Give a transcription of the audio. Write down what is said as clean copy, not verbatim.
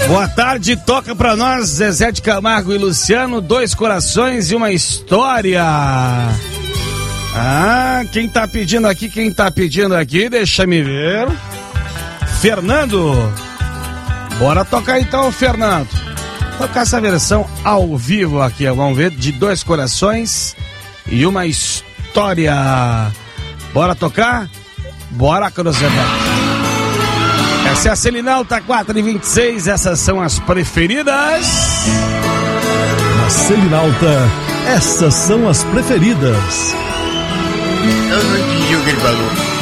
Boa tarde, toca pra nós Zezé de Camargo e Luciano, Dois Corações e uma História. Quem tá pedindo aqui, deixa me ver. Fernando. Bora tocar então, Fernando. Tocar essa versão ao vivo aqui, vamos ver, de Dois Corações e uma História. Bora tocar? Bora, Cruzeiro. Essa é a Selinalta 4h26, essas são as preferidas. Na Selinalta, essas são as preferidas. Eu não entendi o que ele falou.